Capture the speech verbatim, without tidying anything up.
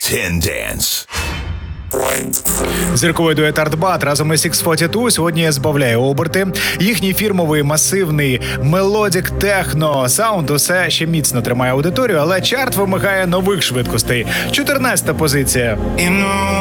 Ten Dance. Зірковий дует Артбат разом із сікс форті ту сьогодні збавляє оберти. Їхній фірмовий масивний мелодік техно саунд усе ще міцно тримає аудиторію, але чарт вимагає нових швидкостей. чотирнадцята позиція. You know